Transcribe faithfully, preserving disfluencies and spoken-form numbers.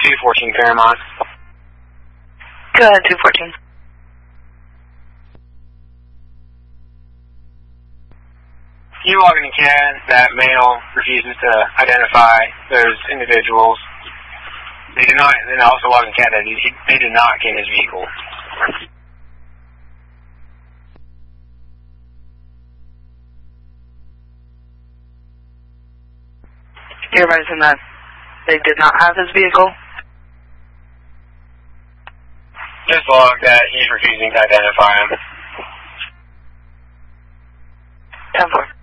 two fourteen Paramount. Go ahead, two fourteen. You log in C A D, that male refuses to identify those individuals. They did not, then also log in C A D that he, they did not get his vehicle. You're advising that they did not have his vehicle? Just log that he's refusing to identify him. ten four.